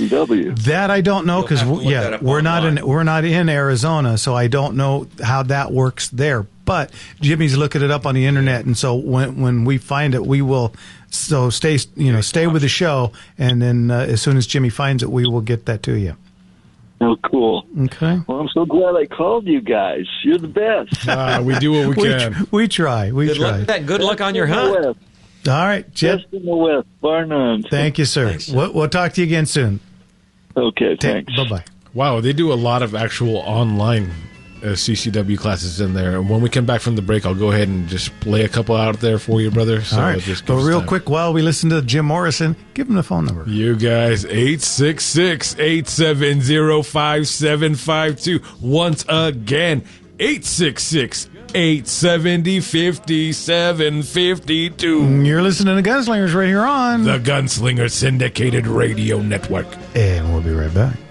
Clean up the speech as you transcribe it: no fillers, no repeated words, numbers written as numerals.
CCW? That I don't know because we're not in Arizona, so I don't know how that works there. But Jimmy's looking it up on the internet, and so when we find it, we will. So stay with the show, and then as soon as Jimmy finds it, we will get that to you. Oh, cool. Okay. Well, I'm so glad I called you guys. You're the best. We do what we can. We try. Good luck on your hunt. All right, Jed. Best in the West, bar none. Thank you, sir. Thanks. We'll talk to you again soon. Okay, thanks. Bye-bye. Wow, they do a lot of actual online CCW classes in there. And when we come back from the break, I'll go ahead and just play a couple out there for you, brother. So all right. just But real quick, while we listen to Jim Morrison, give him the phone number. You guys, 866-870-5752. Once again, 866-870-5752. You're listening to Gunslingers right here on the Gunslinger Syndicated Radio Network. And we'll be right back.